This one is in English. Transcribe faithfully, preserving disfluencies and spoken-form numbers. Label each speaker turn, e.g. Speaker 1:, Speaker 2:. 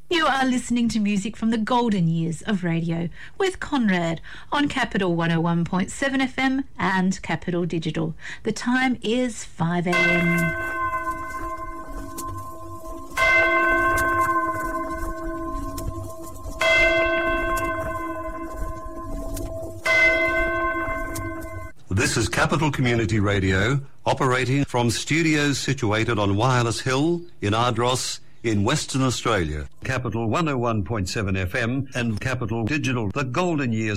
Speaker 1: You are listening to music from the golden years of radio with Conrad on Capital one oh one point seven F M and Capital Digital. The time is five a m.
Speaker 2: This is Capital Community Radio, operating from studios situated on Wireless Hill in Ardross in Western Australia. Capital one oh one point seven F M and Capital Digital, the golden years